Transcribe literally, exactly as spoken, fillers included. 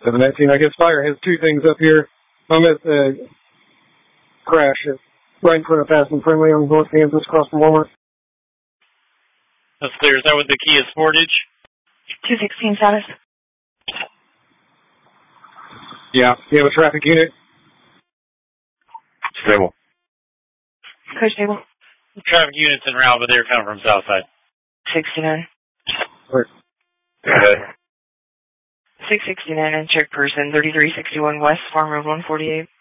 seven nineteen, I guess Fire has two things up here. I'm at the crash at right in front of Fast and Friendly on North Kansas, across from Walmart. That's clear. Is that with the Kia Sportage? two sixteen status. Yeah. You have a traffic unit? Stable. Coach table. Traffic units en route, but they're coming from Southside. sixty-nine. Where? Go ahead. six sixty-nine and check person thirty-three sixty-one West, Farm Road one forty-eight.